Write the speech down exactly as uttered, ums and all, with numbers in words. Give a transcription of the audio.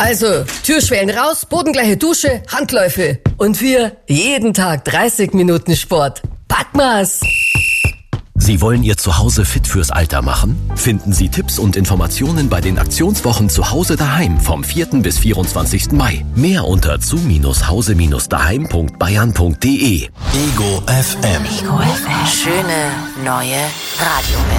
Also, Türschwellen raus, bodengleiche Dusche, Handläufe. Und wir jeden Tag dreißig Minuten Sport. Packen wir's! Sie wollen Ihr Zuhause fit fürs Alter machen? Finden Sie Tipps und Informationen bei den Aktionswochen Zuhause daheim vom vierten bis vierundzwanzigsten Mai. Mehr unter zu Hause daheim punkt bayern punkt de. Ego F M. Ego F M. Schöne neue Radiowelt.